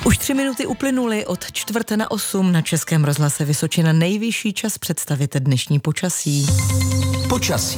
Už 3 minuty uplynuly od 7:45 na Českém rozhlase Vysočina. Nejvyšší čas představit dnešní počasí. Počasí.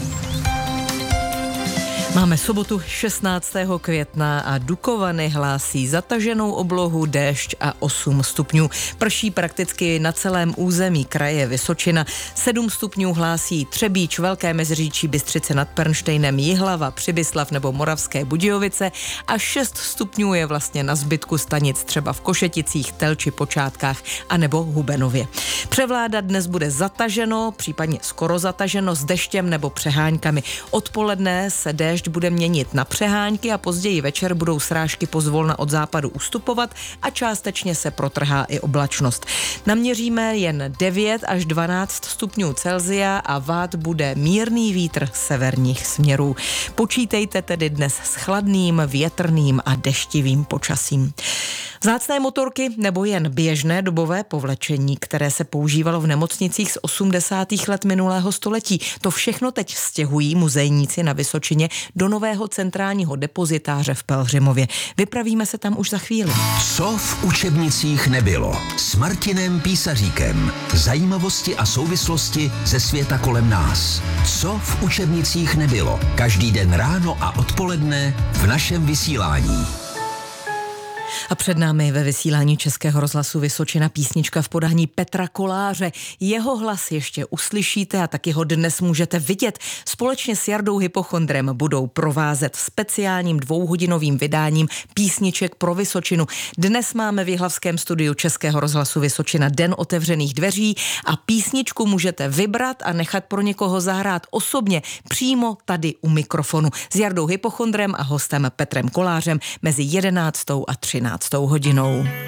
Máme sobotu 16. května a Dukovany hlásí zataženou oblohu, déšť a 8 stupňů. Prší prakticky na celém území kraje Vysočina. 7 stupňů hlásí Třebíč, Velké Meziříčí, Bystřice nad Pernštejnem, Jihlava, Přibyslav nebo Moravské Budějovice a 6 stupňů je vlastně na zbytku stanic, třeba v Košeticích, Telči, Počátkách a nebo Hubenově. Převládat dnes bude zataženo, případně skoro zataženo s deštěm nebo přeháňkami. Odpoledne se déšť bude měnit na přehánky a později večer budou srážky pozvolna od západu ustupovat a částečně se protrhá i oblačnost. Naměříme jen 9 až 12 stupňů Celsia a vát bude mírný vítr severních směrů. Počítejte tedy dnes s chladným, větrným a deštivým počasím. Vzácné motorky nebo jen běžné dobové povlečení, které se používalo v nemocnicích z 80. let minulého století. To všechno teď stěhují muzejníci na Vysočině do nového centrálního depozitáře v Pelhřimově. Vypravíme se tam už za chvíli. Co v učebnicích nebylo? S Martinem Písaříkem. Zajímavosti a souvislosti ze světa kolem nás. Co v učebnicích nebylo? Každý den ráno a odpoledne v našem vysílání. A před námi ve vysílání Českého rozhlasu Vysočina písnička v podání Petra Koláře. Jeho hlas ještě uslyšíte a taky ho dnes můžete vidět. Společně s Jardou Hypochondrem budou provázet speciálním 2hodinovým vydáním písniček pro Vysočinu. Dnes máme v jihlavském studiu Českého rozhlasu Vysočina Den otevřených dveří a písničku můžete vybrat a nechat pro někoho zahrát osobně přímo tady u mikrofonu s Jardou Hypochondrem a hostem Petrem Kolářem mezi 11. a 13. hodinou.